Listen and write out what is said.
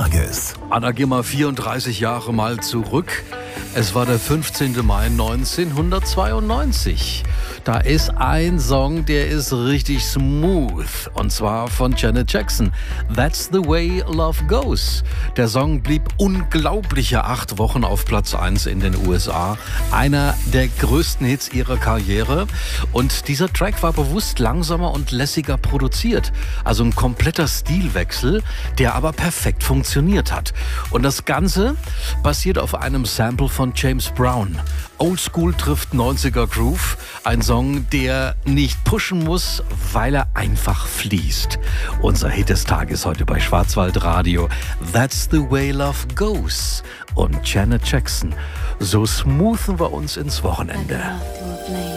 Tages. Anna, geh mal 34 Jahre mal zurück. Es war der 15. Mai 1992. Da ist ein Song, der ist richtig smooth. Und zwar von Janet Jackson. That's the way love goes. Der Song blieb unglaubliche 8 Wochen auf Platz 1 in den USA. Einer der größten Hits ihrer Karriere. Und dieser Track war bewusst langsamer und lässiger produziert. Also ein kompletter Stilwechsel, der aber perfekt funktioniert hat. Und das Ganze basiert auf einem Sample von James Brown. Oldschool trifft 90er Groove. Ein Song, der nicht pushen muss, weil er einfach fließt. Unser Hit des Tages heute bei Schwarzwaldradio. That's the way love goes. Und Janet Jackson. So smoothen wir uns ins Wochenende.